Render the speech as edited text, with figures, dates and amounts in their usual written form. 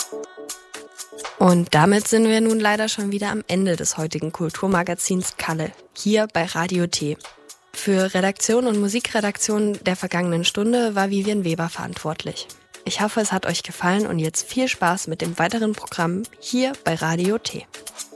Und damit sind wir nun leider schon wieder am Ende des heutigen Kulturmagazins Kalle, hier bei Radio T. Für Redaktion und Musikredaktion der vergangenen Stunde war Vivian Weber verantwortlich. Ich hoffe, es hat euch gefallen und jetzt viel Spaß mit dem weiteren Programm hier bei Radio T.